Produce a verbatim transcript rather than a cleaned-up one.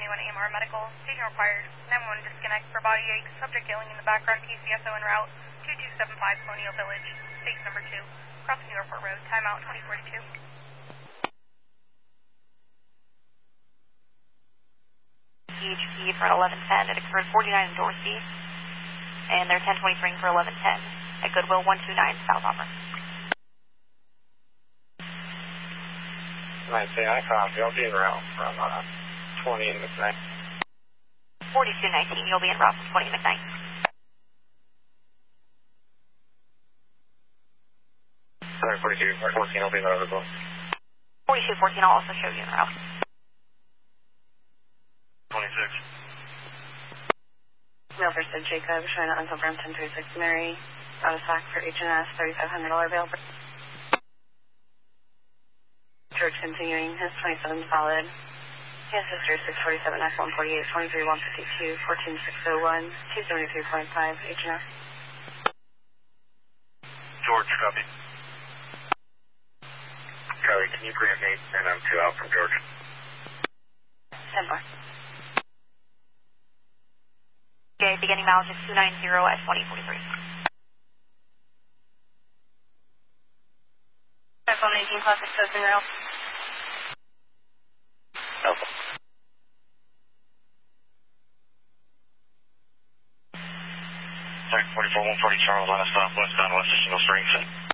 seventy-one A M R Medical. Station required. nine one one disconnect for body ache. Subject yelling in the background. P C S O en route. two two seven five Colonial Village. Station number two. Crossing Airport Road. Timeout twenty forty-two. P H P for an eleven ten. It occurred forty-nine in Dorsey. And they're ten twenty-three for eleven ten at Goodwill one two nine South Hopper. nine ten, I copy. I'll be en route from uh, twenty in McKnight. forty-two nineteen, you'll be en route from twenty McKnight. Sorry, forty-two fourteen, I'll be en route as well. forty-two fourteen, I'll also show you en route. twenty-six. Milford Jacob, showing up until Brampton thirty-six Mary. Out of stock for H and S, thirty-five hundred dollars bail. George continuing, his twenty-seven solid. His sister six forty-seven F one forty-eight, twenty-three one fifty-two, fourteen six oh one, two seventy-three point five H and S. George, copy. Copy, can you grant me and I'm two out from George? ten four. Okay, beginning mileage is two ninety at twenty forty-three. iPhone eighteen Classic Soaping Rail. Alpha. Sorry, forty-four one forty Charles on a stop west on West Additional Springs.